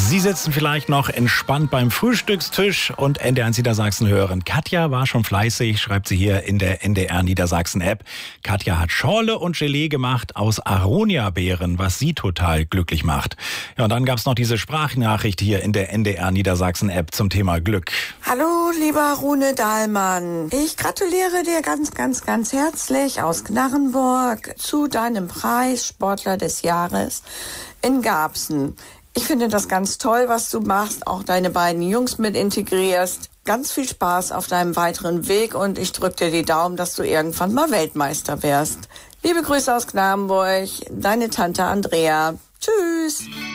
Sie sitzen vielleicht noch entspannt beim Frühstückstisch und NDR Niedersachsen hören. Katja war schon fleißig, schreibt sie hier in der NDR Niedersachsen App. Katja hat Schorle und Gelee gemacht aus Aronia-Beeren, was sie total glücklich macht. Ja, und dann gab's noch diese Sprachnachricht hier in der NDR Niedersachsen App zum Thema Glück. Hallo, lieber Rune Dahlmann. Ich gratuliere dir ganz herzlich aus Knarrenburg zu deinem Preis Sportler des Jahres in Garbsen. Ich finde das ganz toll, was du machst, auch deine beiden Jungs mit integrierst. Ganz viel Spaß auf deinem weiteren Weg und ich drücke dir die Daumen, dass du irgendwann mal Weltmeister wirst. Liebe Grüße aus Knarrenburg, deine Tante Andrea. Tschüss.